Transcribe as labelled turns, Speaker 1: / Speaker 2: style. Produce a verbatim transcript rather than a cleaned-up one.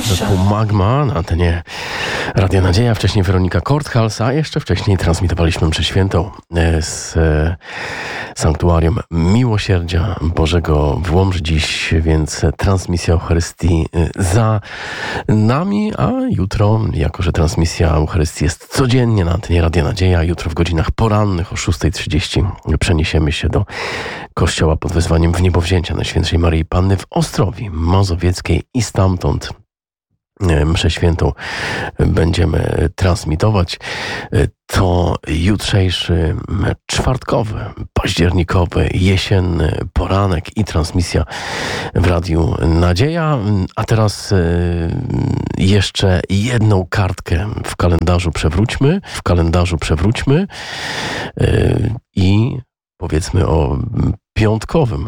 Speaker 1: zespół Magma na antenie Radia Nadzieja, wcześniej Weronika Korthals, a jeszcze wcześniej transmitowaliśmy mszę świętą z Sanktuarium Miłosierdzia Bożego w Łomży dziś, więc transmisja Eucharystii za nami, a jutro, jako że transmisja Eucharystii jest codziennie na antenie Radia Nadzieja, jutro w godzinach porannych o szósta trzydzieści przeniesiemy się do kościoła pod wezwaniem Wniebowzięcia Najświętszej Maryi Panny w Ostrowi Mazowieckiej i stamtąd mszę świętą będziemy transmitować. To jutrzejszy czwartkowy, październikowy, jesienny poranek i transmisja w Radiu Nadzieja. A teraz jeszcze jedną kartkę w kalendarzu przewróćmy. W kalendarzu przewróćmy i powiedzmy o piątkowym